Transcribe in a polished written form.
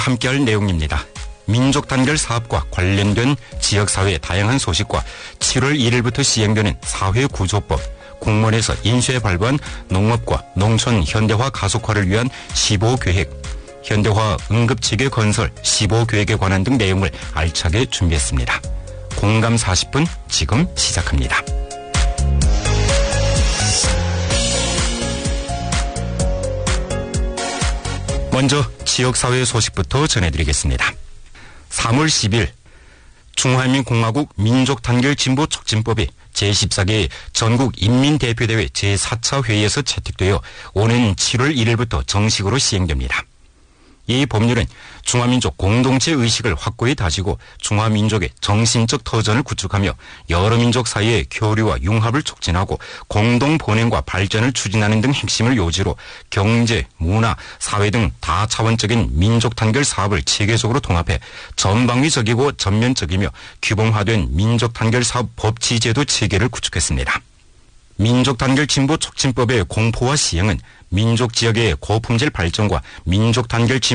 함께할 내용입니다. 민족 단결 사업과 관련된 지역사회의 다양한 소식과 7월 1일부터 시행되는 사회구조법, 공무원에서 인쇄 발부한 농업과 농촌 현대화 가속화를 위한 15계획, 현대화 응급체계 건설 15계획에 관한 등 내용을 알차게 준비했습니다. 공감 40분 지금 시작합니다. 먼저 지역사회 소식부터 전해드리겠습니다. 3월 10일 중华人民共和国민족단결진보촉진법이 제14개 전국인민대표대회 제4차 회의에서 채택되어 오는 7월 1일부터 정식으로 시행됩니다. 이 법률은 중화민족 공동체 의식을 확고히 다지고 중화민족의 정신적 터전을 구축하며 여러 민족 사이의 교류와 융합을 촉진하고 공동 번영과 발전을 추진하는 등 핵심을 요지로 경제, 문화, 사회 등 다차원적인 민족 단결 사업을 체계적으로 통합해 전방위적이고 전면적이며 규범화된 민족 단결 사업 법치제도 체계를 구축했습니다. 민족 단결 진보 촉진법의 공포와 시행은 민족 지역의 고품질 발전과 민족 단결